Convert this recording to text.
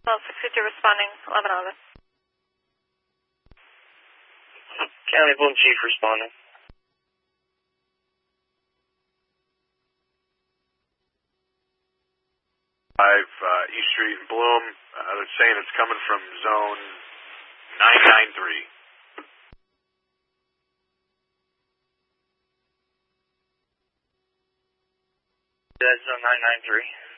Well, 650 responding, 1111. County Bloom Chief responding. 5 East Street in Bloom. They're saying it's coming from zone 993. That's zone 993.